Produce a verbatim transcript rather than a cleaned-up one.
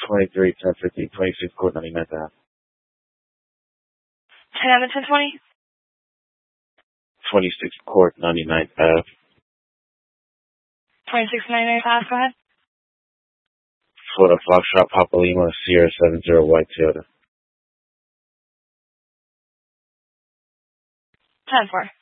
twenty-three, ten fifty, twenty-six Court, ninety-ninth Ave. ten out of ten twenty? twenty-six Court, ninety-ninth Ave. twenty-six ninety-ninth Ave, go ahead. Florida Foxtrot, Papa Lima, Sierra seven zero, White Toyota. ten four.